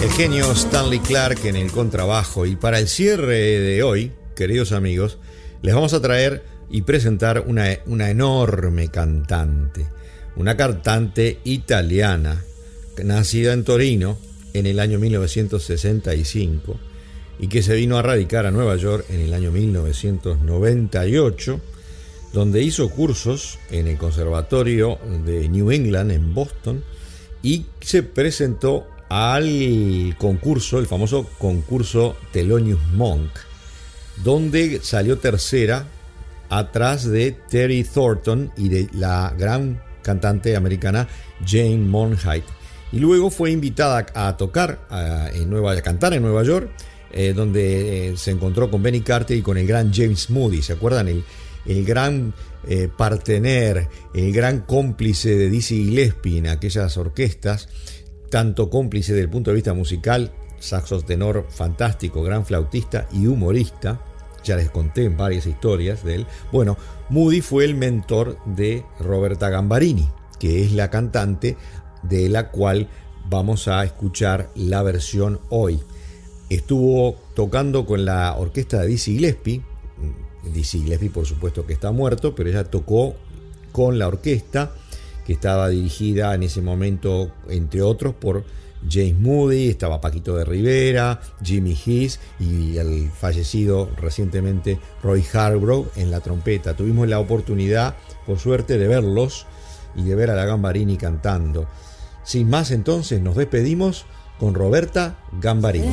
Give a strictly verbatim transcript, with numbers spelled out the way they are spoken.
El genio Stanley Clarke en el contrabajo. Y para el cierre de hoy, queridos amigos, les vamos a traer y presentar una, una enorme cantante. Una cantante italiana, nacida en Torino en el año mil novecientos sesenta y cinco y que se vino a radicar a Nueva York en el año mil novecientos noventa y ocho, donde hizo cursos en el Conservatorio de New England en Boston y se presentó al concurso, el famoso concurso Thelonious Monk, donde salió tercera atrás de Terry Thornton y de la gran cantante americana Jane Monheit. Y luego fue invitada a tocar a, en Nueva, a cantar en Nueva York, eh, donde eh, se encontró con Benny Carter y con el gran James Moody. ¿Se acuerdan? El, el gran eh, partener, el gran cómplice de Dizzy Gillespie en aquellas orquestas, tanto cómplice desde el punto de vista musical, saxo tenor fantástico, gran flautista y humorista. Ya les conté en varias historias de él. Bueno, Moody fue el mentor de Roberta Gambarini, que es la cantante de la cual vamos a escuchar la versión hoy. Estuvo tocando con la orquesta de Dizzy Gillespie. Dizzy Gillespie, por supuesto que está muerto, pero ella tocó con la orquesta que estaba dirigida en ese momento, entre otros, por James Moody. Estaba Paquito de Rivera, Jimmy Heath y el fallecido recientemente Roy Hargrove en la trompeta. Tuvimos la oportunidad, por suerte, de verlos y de ver a la Gambarini cantando. Sin más, entonces, nos despedimos con Roberta Gambarini.